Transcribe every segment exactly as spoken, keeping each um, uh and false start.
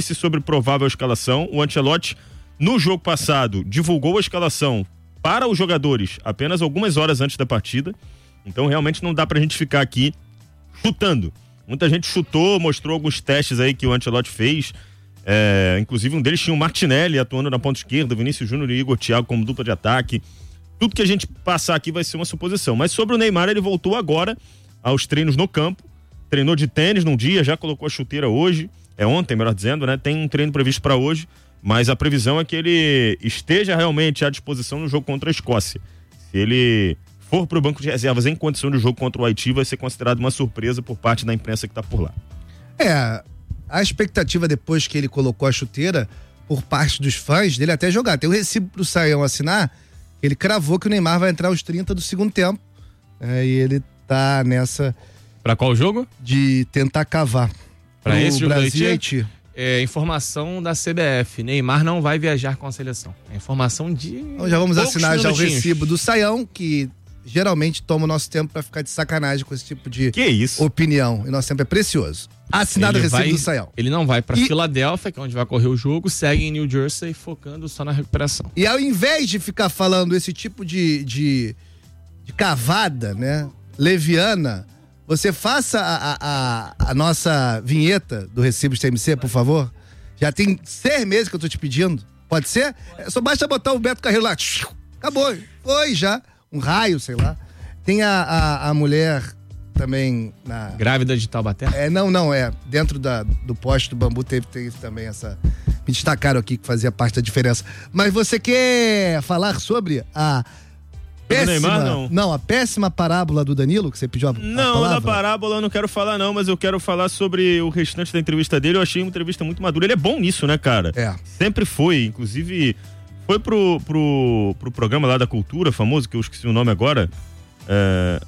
disse sobre provável escalação. O Ancelotti, no jogo passado, divulgou a escalação para os jogadores apenas algumas horas antes da partida. Então realmente não dá pra gente ficar aqui chutando. Muita gente chutou, mostrou alguns testes aí que o Ancelotti fez. É, inclusive um deles tinha o Martinelli atuando na ponta esquerda, Vinícius Júnior e Igor Thiago como dupla de ataque. Tudo que a gente passar aqui vai ser uma suposição. Mas sobre o Neymar, ele voltou agora aos treinos no campo. Treinou de tênis num dia, já colocou a chuteira hoje. É ontem, melhor dizendo, né? Tem um treino previsto para hoje. Mas a previsão é que ele esteja realmente à disposição no jogo contra a Escócia. Se ele for para o banco de reservas em condição de jogo contra o Haiti, vai ser considerado uma surpresa por parte da imprensa que está por lá. É, a expectativa depois que ele colocou a chuteira, por parte dos fãs, dele até jogar. Tem o recibo pro Saião assinar, ele cravou que o Neymar vai entrar aos trinta do segundo tempo. É, e ele tá nessa... Pra qual jogo? De tentar cavar. Pra esse jogo Brasil do e Haiti? Haiti. É, informação da C B F. Neymar não vai viajar com a seleção. É informação de... Então já vamos assinar já o minutinhos. recibo do Saião, que geralmente toma o nosso tempo pra ficar de sacanagem com esse tipo de que isso? opinião. E nosso tempo é precioso. Assinado o Ele recibo vai- do Saião. Ele não vai pra E- Filadélfia, que é onde vai correr o jogo, segue em New Jersey, focando só na recuperação. E ao invés de ficar falando esse tipo de, de, de cavada, né, leviana, você faça a, a, a nossa vinheta do Recibo de T M C, por favor. Já tem seis meses que eu tô te pedindo. Pode ser? É, só basta botar o Beto Carreiro lá. Acabou. Foi já. Um raio, sei lá. Tem a, a, a mulher também na... Grávida de Taubaté? É, não, não, é. Dentro da, do poste do bambu teve, teve também essa... Me destacaram aqui que fazia parte da diferença. Mas você quer falar sobre a péssima... Neymar, não. Não, a péssima parábola do Danilo, que você pediu a, a Não, palavra? na parábola eu não quero falar não, mas eu quero falar sobre o restante da entrevista dele. Eu achei uma entrevista muito madura. Ele é bom nisso, né, cara? É. Sempre foi, inclusive foi pro, pro, pro programa lá da Cultura, famoso, que eu esqueci o nome agora. É,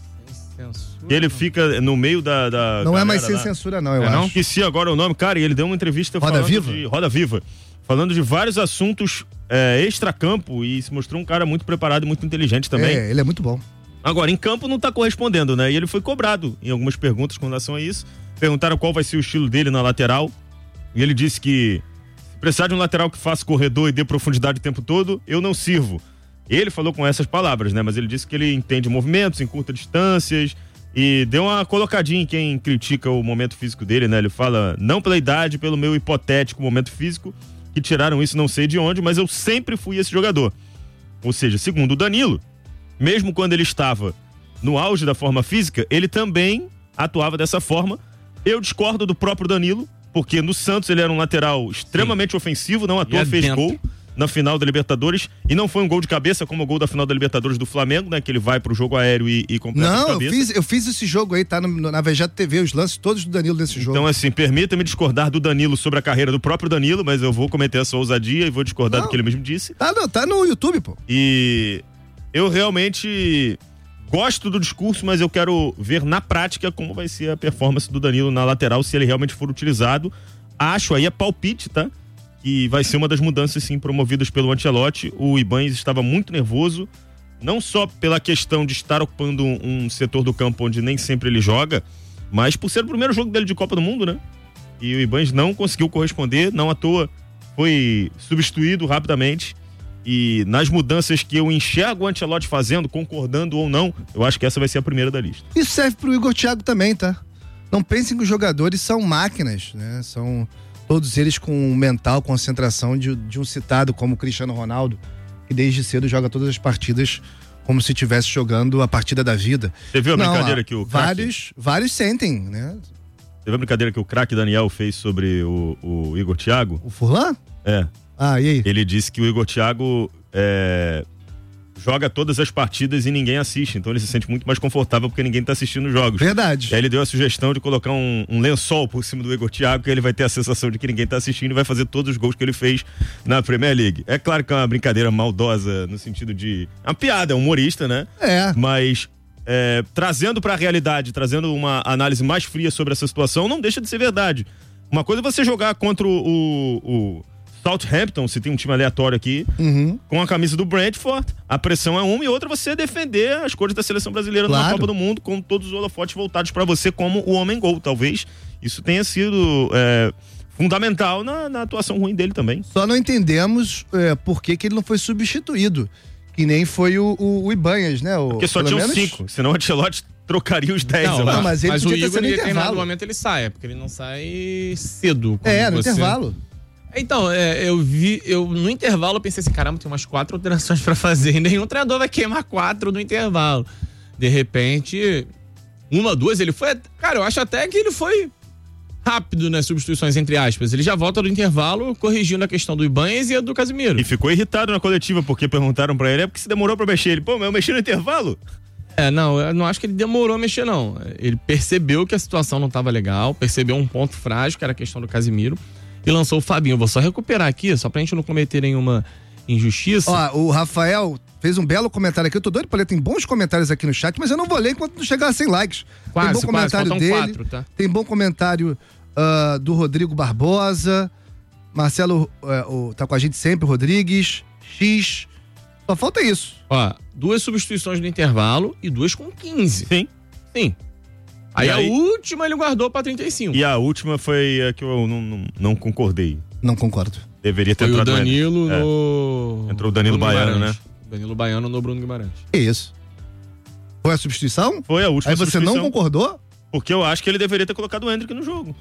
que ele fica no meio da... da Não é mais galera sem lá. censura não, eu É, acho. não? Esqueci agora o nome, cara, e ele deu uma entrevista Roda falando Viva? de Roda Viva, falando de vários assuntos é, extracampo, e se mostrou um cara muito preparado e muito inteligente também. É, ele é muito bom. Agora, em campo não tá correspondendo, né? E ele foi cobrado em algumas perguntas com relação a isso. Perguntaram qual vai ser o estilo dele na lateral. E ele disse que se precisar de um lateral que faça corredor e dê profundidade o tempo todo, eu não sirvo. Ele falou com essas palavras, né? Mas ele disse que ele entende movimentos em curtas distâncias e deu uma colocadinha em quem critica o momento físico dele, né? Ele fala, não pela idade, pelo meu hipotético momento físico, que tiraram isso não sei de onde, mas eu sempre fui esse jogador. Ou seja, segundo o Danilo, mesmo quando ele estava no auge da forma física, ele também atuava dessa forma. Eu discordo do próprio Danilo, porque no Santos ele era um lateral extremamente Sim. ofensivo, não à toa fez dentro. gol na final da Libertadores, e não foi um gol de cabeça como o gol da final da Libertadores do Flamengo, né, que ele vai pro jogo aéreo e, e completa de Não, eu cabeça. fiz, eu fiz esse jogo aí, tá no, no, na V J T V, os lances todos do Danilo nesse jogo. Então, assim, permita-me discordar do Danilo sobre a carreira do próprio Danilo, mas eu vou cometer essa ousadia e vou discordar Não. do que ele mesmo disse. Tá no, tá no YouTube, pô. E eu realmente gosto do discurso, mas eu quero ver na prática como vai ser a performance do Danilo na lateral, se ele realmente for utilizado. Acho aí, é palpite, tá? Que vai ser uma das mudanças, sim, promovidas pelo Ancelotti. O Ibanez estava muito nervoso, não só pela questão de estar ocupando um, um setor do campo onde nem sempre ele joga, mas por ser o primeiro jogo dele de Copa do Mundo, né? E o Ibanez não conseguiu corresponder, não à toa foi substituído rapidamente. E nas mudanças que eu enxergo o Ancelotti fazendo, concordando ou não, eu acho que essa vai ser a primeira da lista. Isso serve pro Igor Thiago também, tá? Não pensem que os jogadores são máquinas, né? São todos eles com mental, concentração de, de um citado como o Cristiano Ronaldo, que desde cedo joga todas as partidas como se estivesse jogando a partida da vida. Você viu a Não, brincadeira que o craque... vários, vários sentem, né? Você viu a brincadeira que o craque Daniel fez sobre o, o Igor Thiago? O Furlan? É. Ah, e aí? Ele disse que o Igor Thiago é, joga todas as partidas e ninguém assiste, então ele se sente muito mais confortável porque ninguém tá assistindo os jogos. Verdade. E aí ele deu a sugestão de colocar um, um lençol por cima do Igor Thiago, que ele vai ter a sensação de que ninguém tá assistindo e vai fazer todos os gols que ele fez na Premier League. É claro que é uma brincadeira maldosa no sentido de... É uma piada, é um humorista, né? É. Mas é, trazendo pra realidade, trazendo uma análise mais fria sobre essa situação, não deixa de ser verdade. Uma coisa é você jogar contra o... o Southampton, se tem um time aleatório aqui, uhum. com a camisa do Brentford, a pressão é uma, e outra você defender as cores da seleção brasileira claro. na Copa do Mundo, com todos os holofotes voltados pra você como o homem-gol. Talvez isso tenha sido é, fundamental na, na atuação ruim dele também. Só não entendemos é, por que, que ele não foi substituído. Que nem foi o, o, o Ibanhas, né? O, Porque só tinham menos... cinco, senão o Ancelotti trocaria os dez. Não, não, mas ele mas o podia ter Igor, sido no em determinado intervalo. momento, ele sai, é porque ele não sai cedo. É, no você... intervalo. Então, é, eu vi, eu no intervalo eu pensei assim, caramba, tem umas quatro alterações pra fazer e nenhum treinador vai queimar quatro no intervalo. De repente, uma, duas, ele foi, cara, eu acho até que ele foi rápido nas substituições, entre aspas. Ele já volta do intervalo corrigindo a questão do Ibanhas e a do Casimiro. E ficou irritado na coletiva, porque perguntaram pra ele, é porque se demorou pra mexer. Ele, pô, mas eu mexi no intervalo? É, não, eu não acho que ele demorou a mexer, não. Ele percebeu que a situação não estava legal, percebeu um ponto frágil, que era a questão do Casimiro, e lançou o Fabinho. Vou só recuperar aqui, só pra gente não cometer nenhuma injustiça. Ó, o Rafael fez um belo comentário aqui. Eu tô doido pra ler, tem bons comentários aqui no chat, mas eu não vou ler enquanto não chegar a cem likes. Quase, tem bom comentário quase, dele. quatro, tá? Tem bom comentário uh, do Rodrigo Barbosa. Marcelo uh, uh, tá com a gente sempre, Rodrigues. X. Só falta isso. Ó, duas substituições no intervalo e duas com quinze. Sim. Sim. Aí, E aí- a última ele guardou pra trinta e cinco. E a última foi a que eu não, não, não concordei. Não concordo. Deveria ter Foi o entrado Danilo É. no... Entrou o Danilo Bruno Baiano, Guimarães. Danilo Baiano no Bruno Guimarães. Que isso? Foi a substituição? Foi a última Aí você não substituição, concordou? Porque eu acho que ele deveria ter colocado o Hendrick no jogo.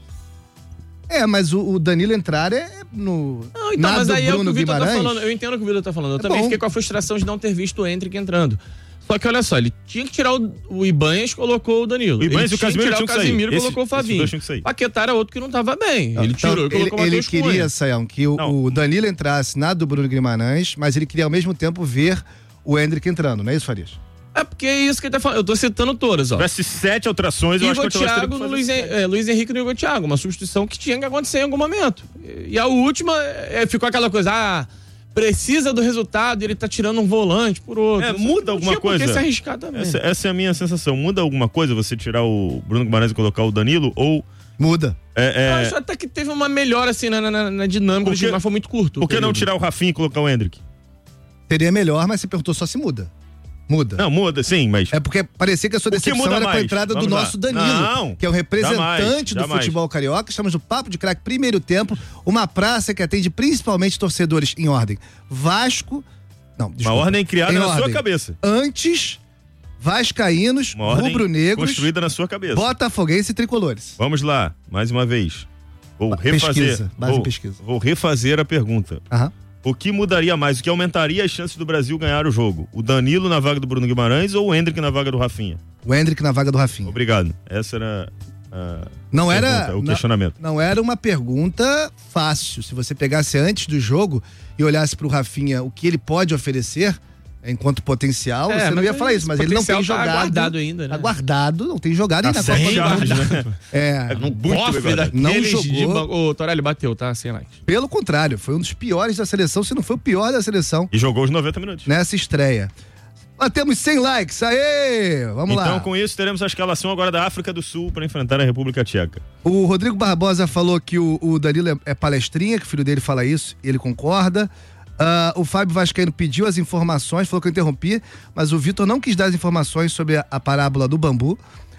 É, mas o, o Danilo entrar é no. Não, então, na mas do aí é o que Bruno o Vitor tá Guimarães. falando. Eu entendo o que o Vitor tá falando. Eu É também bom. fiquei com a frustração de não ter visto o Hendrick entrando. Só que olha só, ele tinha que tirar o, o Ibanhas, colocou o Danilo. O Ibanhas ele e o Casimiro tinha tinham que que tirar o sair. Casimiro e Esse- colocou o esses Fabinho. dois tinham que sair. Paquetá era outro que não tava bem. Ele Então, tirou e colocou o ele, ele Matheus queria, Cunha. Sayão, que o, Não. o Danilo entrasse na do Bruno Guimarães, mas ele queria ao mesmo tempo ver o Hendrick entrando, não é isso, Farias? É porque é isso que ele tá falando. Eu tô citando todas, ó. Se tivesse sete alterações, eu acho que o Igor Ancelotti teria Thiago que no fazer Luiz, sete. é, Luiz Henrique no Igor Thiago. Uma substituição que tinha que acontecer em algum momento. E, e a última, é, ficou aquela coisa, ah, precisa do resultado e ele tá tirando um volante por outro. É, Não muda não alguma tinha por que coisa. se arriscar também. Essa, essa é a minha sensação. Muda alguma coisa você tirar o Bruno Guimarães e colocar o Danilo? Ou Muda. é, Eu é, acho até que teve uma melhora assim na, na, na dinâmica, Por que- mas foi muito curto. por que não período. tirar o Rafinha e colocar o Hendrick? Seria melhor, mas você perguntou só se muda. Muda. Não, muda, sim, mas... É porque parecia que a sua O que decepção muda era com a mais? entrada do Vamos lá. nosso Danilo, Não, que é o representante jamais, do jamais. futebol carioca. Estamos no Papo de Craque Primeiro Tempo, uma praça que atende principalmente torcedores em ordem. Vasco... Não, Uma desculpa. ordem criada Em na sua ordem. cabeça. Antes, vascaínos, Uma ordem rubro-negros, construída na sua cabeça. botafoguense e tricolores. Vamos lá, mais uma vez. Vou Pesquisa, refazer. base em vou, pesquisa. vou refazer a pergunta. Aham. O que mudaria mais? O que aumentaria as chances do Brasil ganhar o jogo? O Danilo na vaga do Bruno Guimarães ou o Hendrick na vaga do Rafinha? O Hendrick na vaga do Rafinha. Obrigado. Essa era a Não era, pergunta, o não- questionamento. Não, era uma pergunta fácil. Se você pegasse antes do jogo e olhasse pro Rafinha o que ele pode oferecer enquanto potencial, É, você não mas ia falar isso, mas ele não tem potencial tá jogado. aguardado ainda, né? Aguardado, não tem jogado ainda na Tá Copa sem do Mundo. guardado. É, No Muito cofre legal. Não daqueles jogou. de ban- Ô, Torelli bateu, tá? Sem like. pelo contrário, foi um dos piores da seleção, se não foi o pior da seleção E jogou os noventa minutos. nessa estreia. Nós temos cem likes, aê! Vamos Então, lá. com isso, teremos a escalação agora da África do Sul para enfrentar a República Tcheca. O Rodrigo Barbosa falou que o, o Danilo é, é palestrinha, que o filho dele fala isso, e ele concorda. Ah, o Fábio Vascaíno pediu as informações, falou que eu interrompi, mas o Vitor não quis dar as informações sobre a, a parábola do bambu.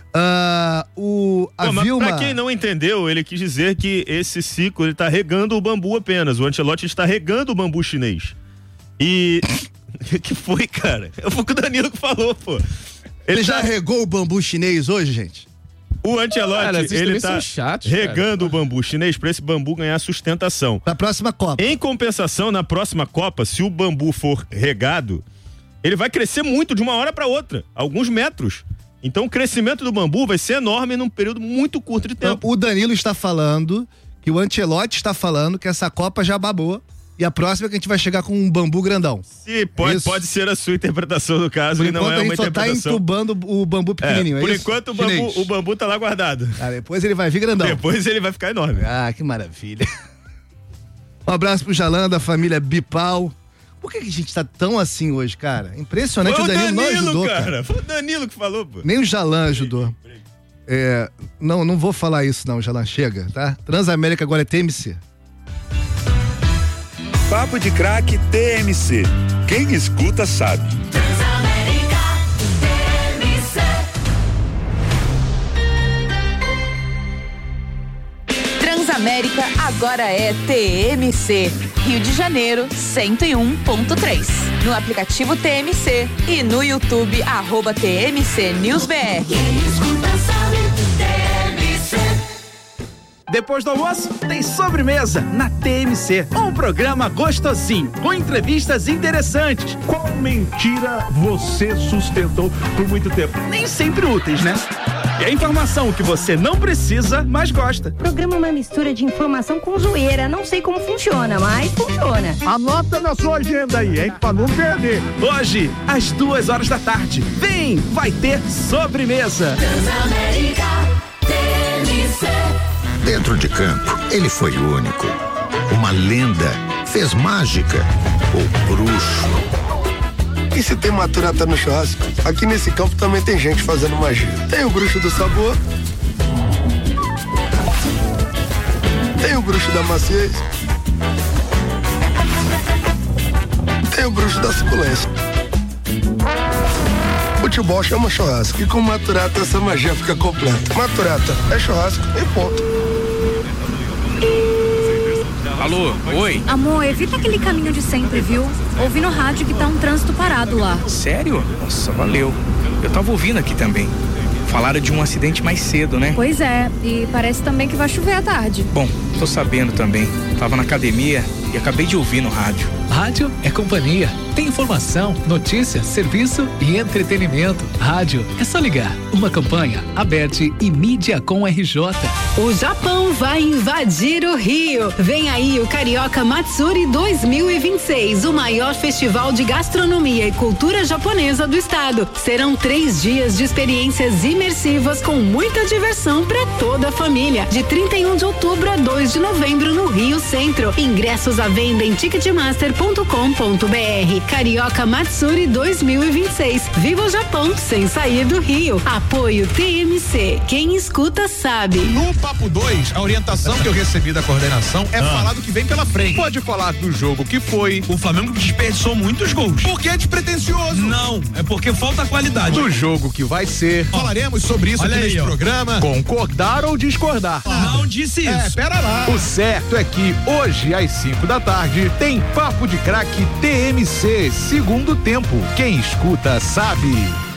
Ah, o, a Pô, mas Vilma... pra quem não entendeu, ele quis dizer que esse ciclo ele tá regando o bambu apenas. O Ancelotti está regando o bambu chinês. E... que foi, cara? Foi o que o Danilo que falou, pô. Ele já tá- regou o bambu chinês hoje, gente? O Ancelotti, Cara, vocês ele também tá são chatos, regando o bambu chinês para esse bambu ganhar sustentação. Pra próxima Copa. Em compensação, na próxima Copa, se o bambu for regado, ele vai crescer muito de uma hora para outra, alguns metros. Então o crescimento do bambu vai ser enorme num período muito curto de Então, tempo. o Danilo está falando, que o Ancelotti está falando que essa Copa já babou e a próxima é que a gente vai chegar com um bambu grandão. Se pode, Isso. pode ser a sua interpretação do caso Por e não enquanto é a uma gente só tá interpretação. entubando o bambu pequenininho, é, por isso? enquanto o bambu, Chinês. o bambu tá lá guardado. Ah, depois ele vai vir grandão. Depois ele vai ficar enorme. Ah, que maravilha. Um abraço pro Jalan, da família Bipal. Por que, que a gente tá tão assim hoje, cara? Impressionante, Foi o Danilo, não ajudou, cara. cara. Foi o Danilo que falou, pô. Nem o Jalan ajudou. É, não, não vou falar isso não, Jalan, chega, tá? Transamérica agora é T M C. Papo de Craque T M C. Quem escuta sabe. Transamérica agora é T M C. Rio de Janeiro, cento e um ponto três. No aplicativo T M C e no YouTube, arroba T M C News B R. Depois do almoço, tem sobremesa na T M C. Um programa gostosinho, com entrevistas interessantes. Qual mentira você sustentou por muito tempo? Nem sempre úteis, né? E a informação que você não precisa, mas gosta. O programa é uma mistura de informação com zoeira. Não sei como funciona, mas funciona. Anota na sua agenda aí, hein? Pra não perder. Hoje, às duas horas da tarde. Vem, vai ter sobremesa. Transamérica, T M C. Dentro de campo, ele foi único. Uma lenda, fez mágica, o bruxo. E se tem maturata no churrasco, aqui nesse campo também tem gente fazendo magia. Tem o bruxo do sabor, tem o bruxo da maciez, tem o bruxo da suculência. Futebol chama churrasco e com maturata essa magia fica completa. Maturata é churrasco e ponto. Alô, oi? Amor, evita aquele caminho de sempre, viu? Ouvi no rádio que tá um trânsito parado lá. Sério? Nossa, valeu. Eu tava ouvindo aqui também. Falaram de um acidente mais cedo, né? Pois é, e parece também que vai chover à tarde. Bom, tô sabendo também. Tava na academia e acabei de ouvir no rádio. Rádio é companhia. Tem informação, notícia, serviço e entretenimento. Rádio é só ligar. Uma campanha, Aberte e Mídia com R J. O Japão vai invadir o Rio. Vem aí o Carioca Matsuri dois mil e vinte e seis, o maior festival de gastronomia e cultura japonesa do estado. Serão três dias de experiências imersivas com muita diversão para toda a família. De trinta e um de outubro a dois de novembro no Rio Centro. Ingressos à venda em ticketmaster ponto com ponto br. Carioca Matsuri dois mil e vinte e seis. Viva o Japão sem sair do Rio. Apoio T M C. Quem escuta sabe. No Papo dois, a orientação que eu recebi da coordenação é ah. falar do que vem pela frente. Pode falar do jogo que foi. O Flamengo desperdiçou muitos gols. Porque é despretensioso. Não, é porque falta qualidade. Do jogo que vai ser. Oh. Falaremos sobre isso Olha aqui aí, nesse ó. programa. Concordar ou discordar? Não disse isso. É, pera lá. O certo é que hoje, às cinco da tarde, tem Papo de Craque T M C, segundo tempo. Quem escuta sabe.